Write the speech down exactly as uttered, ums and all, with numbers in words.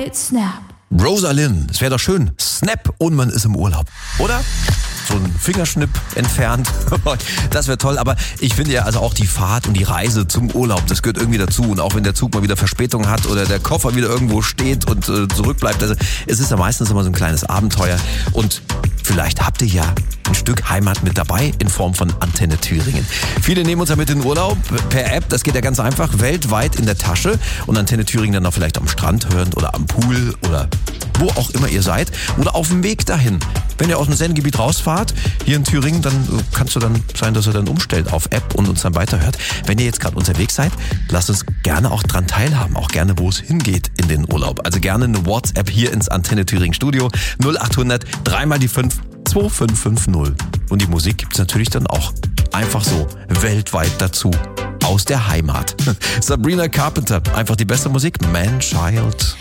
It Snap. Rosalind, es wäre doch schön. Snap und man ist im Urlaub, oder? So ein Fingerschnipp entfernt. Das wäre toll, aber ich finde ja also auch die Fahrt und die Reise zum Urlaub, das gehört irgendwie dazu. Und auch wenn der Zug mal wieder Verspätung hat oder der Koffer wieder irgendwo steht und äh, zurückbleibt, also es ist ja meistens immer so ein kleines Abenteuer. Und vielleicht habt ihr ja ein Stück Heimat mit dabei in Form von Antenne Thüringen. Viele nehmen uns ja mit in den Urlaub per App, das geht ja ganz einfach, weltweit in der Tasche und Antenne Thüringen dann auch vielleicht am Strand hören oder am Pool oder wo auch immer ihr seid oder auf dem Weg dahin. Wenn ihr aus dem Sendegebiet rausfahrt, hier in Thüringen, dann kannst du dann sein, dass ihr dann umstellt auf App und uns dann weiterhört. Wenn ihr jetzt gerade unterwegs seid, lasst uns gerne auch dran teilhaben, auch gerne, wo es hingeht in den Urlaub. Also gerne eine WhatsApp hier ins Antenne Thüringen Studio null achthundert drei mal die fünf zwei fünf fünf null. Und die Musik gibt's natürlich dann auch einfach so weltweit dazu. Aus der Heimat. Sabrina Carpenter, einfach die beste Musik. Man Child.